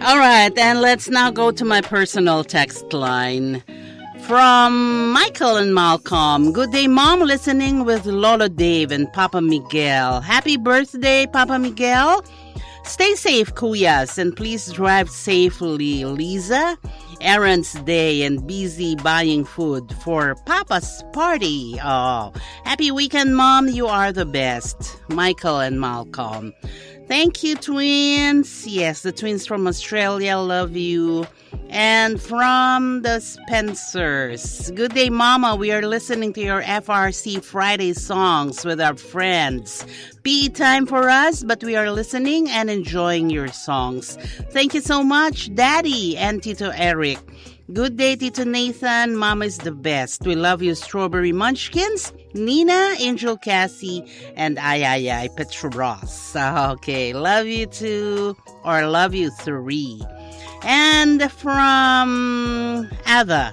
All right, and let's now go to my personal text line. From Michael and Malcolm. Good day, Mom. Listening with Lolo Dave and Papa Miguel. Happy birthday, Papa Miguel. Stay safe, Kuyas, and please drive safely, Lisa. Errands day and busy buying food for Papa's party. Oh, happy weekend, Mom. You are the best. Michael and Malcolm. Thank you, twins. Yes, the twins from Australia love you. And from the Spencers. Good day, Mama. We are listening to your FRC Friday songs with our friends. PE time for us, but we are listening and enjoying your songs. Thank you so much, Daddy and Tito Eric. Good day, Tito Nathan. Mama is the best. We love you, Strawberry Munchkins, Nina, Angel Cassie, and Ay Petros. Okay, love you too, or love you three. And from Ava.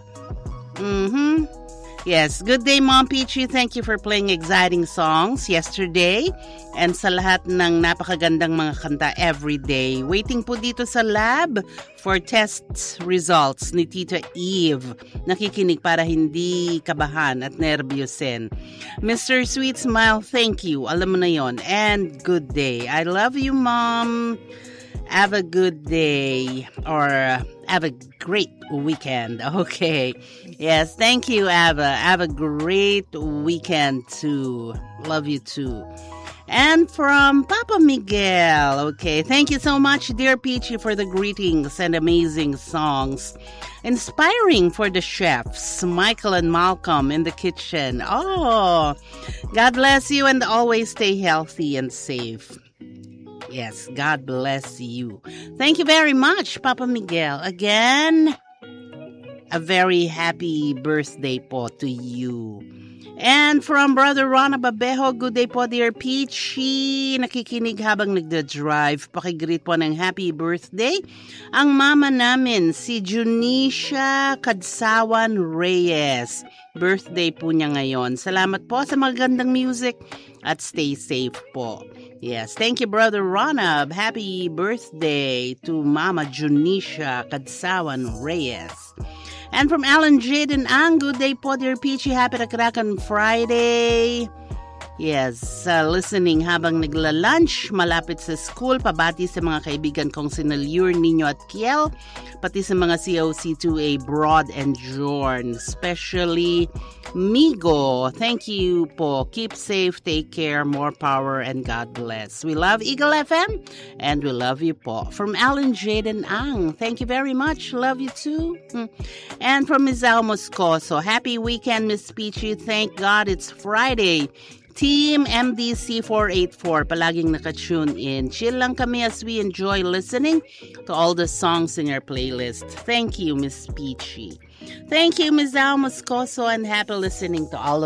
Yes, good day, Mom Peachy. Thank you for playing exciting songs yesterday. And sa lahat ng napakagandang mga kanta every day. Waiting po dito sa lab for test results ni Tita Eve. Nakikinig para hindi kabahan at nervyusin. Mr. Sweet Smile, thank you. Alam mo na yon. And good day. I love you, Mom. Have a good day or have a great weekend. Okay. Yes, thank you, Ava. Have a great weekend too. Love you too. And from Papa Miguel. Okay, thank you so much, dear Peachy, for the greetings and amazing songs. Inspiring for the chefs, Michael and Malcolm in the kitchen. Oh, God bless you and always stay healthy and safe. Yes, God bless you. Thank you very much, Papa Miguel. Again, a very happy birthday po to you. And from Brother Rona Babejo, good day po, dear Peachy. Nakikinig habang nagda-drive. Pakigreet po ng happy birthday. Ang mama namin, si Junisha Kadsawan Reyes. Birthday po niya ngayon. Salamat po sa magandang music at stay safe po. Yes, thank you, Brother Ronab. Happy birthday to Mama Junisha Kadsawan Reyes. And from Alan Jaden Ang, good day po, dear Peachy. Happy Rakrakan Friday. Yes, listening habang nagla-lunch, malapit sa school, pabati sa mga kaibigan kong sina Lure, Nino at Kiel, pati sa mga COC2A Broad and Jorn, especially Migo. Thank you po. Keep safe, take care, more power, and God bless. We love Eagle FM, and we love you po. From Alan Jaden Ang, thank you very much. Love you too. And from Mizel Moscoso, happy weekend, Miss Peachy. Thank God it's Friday. Team MDC 484, palaging nakatune in. Chill lang kami as we enjoy listening to all the songs in your playlist. Thank you, Miss Peachy. Thank you, Ms. Al Moscoso, and happy listening to all of